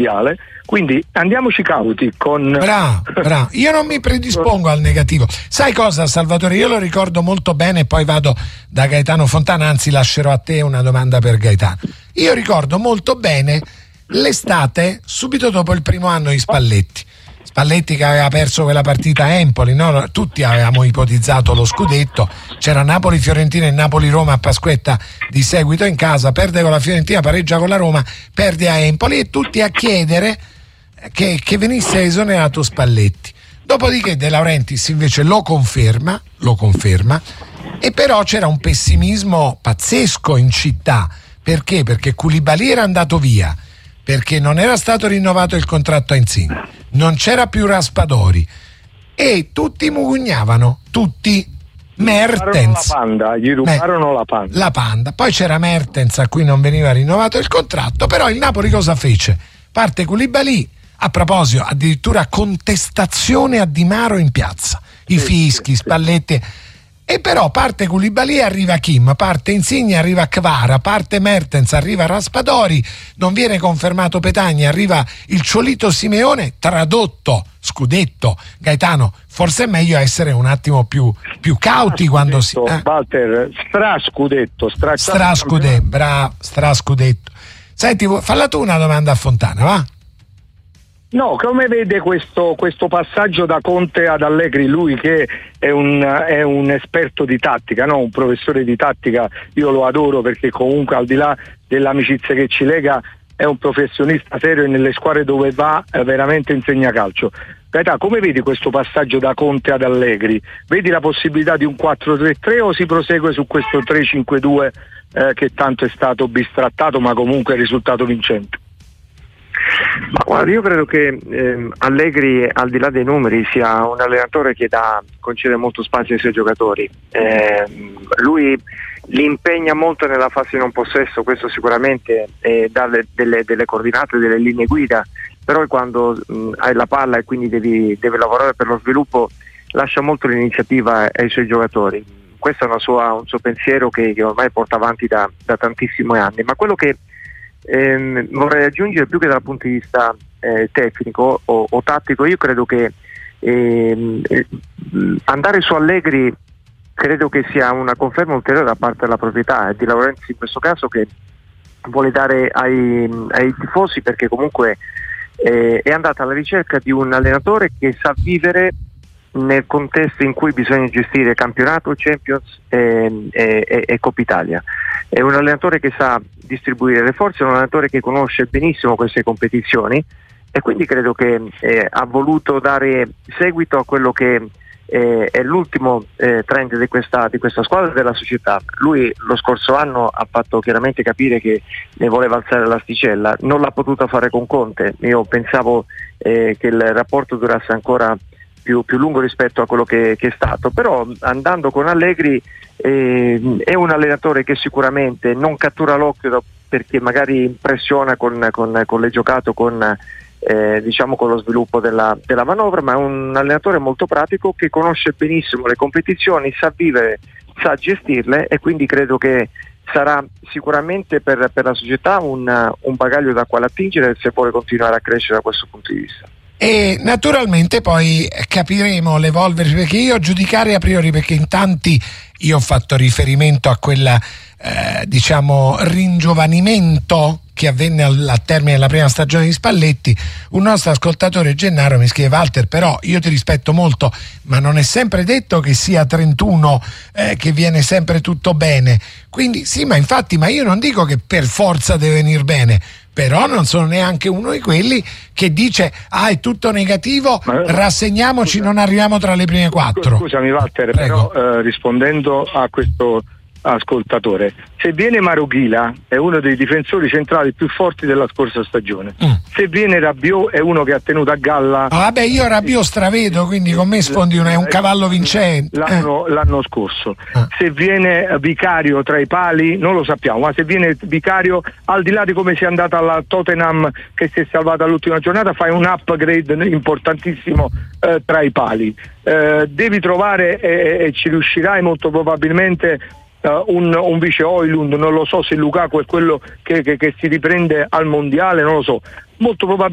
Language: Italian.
mondiale, quindi andiamoci cauti con... Bravo, io non mi predispongo al negativo. Sai cosa, Salvatore? Io lo ricordo molto bene e poi vado da Gaetano Fontana, anzi lascerò a te una domanda per Gaetano. Io ricordo molto bene l'estate subito dopo il primo anno di Spalletti che aveva perso quella partita a Empoli, no? Tutti avevamo ipotizzato lo scudetto, c'era Napoli-Fiorentina e Napoli-Roma a Pasquetta di seguito in casa, perde con la Fiorentina, pareggia con la Roma, perde a Empoli e tutti a chiedere che venisse esonerato Spalletti. Dopodiché De Laurentiis invece lo conferma, e però c'era un pessimismo pazzesco in città. Perché? Perché Koulibaly era andato via, perché non era stato rinnovato il contratto a Insigne, non c'era più Raspadori e tutti mugugnavano, tutti. Mertens, gli rubarono la Panda. Poi c'era Mertens a cui non veniva rinnovato il contratto, però il Napoli cosa fece? Parte Koulibaly, a proposito addirittura contestazione a Di Maro in piazza, i fischi, Spalletti. E però parte Koulibaly, arriva Kim, parte Insigne, arriva Kvara, parte Mertens, arriva Raspadori, non viene confermato Petagna, arriva il Ciolito Simeone, tradotto scudetto. Gaetano, forse è meglio essere un attimo più cauti quando si... Walter, strascudetto. Strascudetto. Senti, falla tu una domanda a Fontana, va? No, come vede questo passaggio da Conte ad Allegri, lui che è un esperto di tattica, no? Un professore di tattica, io lo adoro perché comunque al di là dell'amicizia che ci lega è un professionista serio e nelle squadre dove va veramente insegna calcio. Gaetà, come vedi questo passaggio da Conte ad Allegri? Vedi la possibilità di un 4-3-3 o si prosegue su questo 3-5-2 che tanto è stato bistrattato ma comunque è risultato vincente? Ma guarda, io credo che Allegri, al di là dei numeri, sia un allenatore che concede molto spazio ai suoi giocatori. Lui li impegna molto nella fase non possesso, questo sicuramente dà delle coordinate, delle linee guida, però quando hai la palla e quindi devi lavorare per lo sviluppo, lascia molto l'iniziativa ai suoi giocatori. Questo è un suo pensiero che ormai porta avanti da tantissimi anni, ma quello che vorrei aggiungere, più che dal punto di vista tecnico o tattico, io credo che andare su Allegri credo che sia una conferma ulteriore da parte della proprietà e di Laurentiis in questo caso, che vuole dare ai tifosi, perché comunque è andata alla ricerca di un allenatore che sa vivere nel contesto in cui bisogna gestire campionato, Champions e Coppa Italia. È un allenatore che sa distribuire le forze, è un allenatore che conosce benissimo queste competizioni e quindi credo che ha voluto dare seguito a quello che è l'ultimo trend di questa squadra e della società. Lui lo scorso anno ha fatto chiaramente capire che ne voleva alzare l'asticella, non l'ha potuta fare con Conte. Io pensavo che il rapporto durasse ancora più lungo rispetto a quello che è stato, però andando con Allegri è un allenatore che sicuramente non cattura l'occhio perché magari impressiona con le giocate, con lo sviluppo della manovra, ma è un allenatore molto pratico che conosce benissimo le competizioni, sa vivere, sa gestirle e quindi credo che sarà sicuramente per la società un bagaglio da quale attingere se vuole continuare a crescere da questo punto di vista. E naturalmente poi capiremo l'evolversi, perché io giudicare a priori, perché in tanti io ho fatto riferimento a quella ringiovanimento che avvenne al termine della prima stagione di Spalletti. Un nostro ascoltatore, Gennaro, mi scrive: Walter, però io ti rispetto molto, ma non è sempre detto che sia 31 che viene sempre tutto bene. Quindi sì, ma io non dico che per forza deve venir bene, però non sono neanche uno di quelli che dice è tutto negativo, rassegniamoci, non arriviamo tra le prime 4. Scusami Walter, prego. Però rispondendo a questo ascoltatore, se viene Maroughila è uno dei difensori centrali più forti della scorsa stagione, se viene Rabiot è uno che ha tenuto a galla io Rabiot stravedo, quindi con me sfondi è un cavallo vincente l'anno scorso. Se viene Vicario tra i pali non lo sappiamo, ma se viene Vicario, al di là di come sia andata alla Tottenham che si è salvata all'ultima giornata, fai un upgrade importantissimo tra i pali. Devi trovare e ci riuscirai molto probabilmente un vice Højlund, non lo so se Lukaku è quello che si riprende al mondiale, non lo so, molto probabilmente